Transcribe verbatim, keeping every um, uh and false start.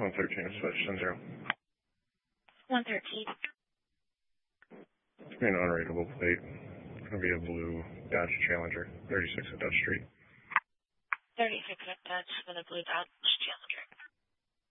one thirteen is switch, ten zero. one thirteen. It's going to be an unreadable plate. It's going to be a blue Dodge Challenger, thirty-six at Dutch Street. thirty-six at Dutch with a blue Dodge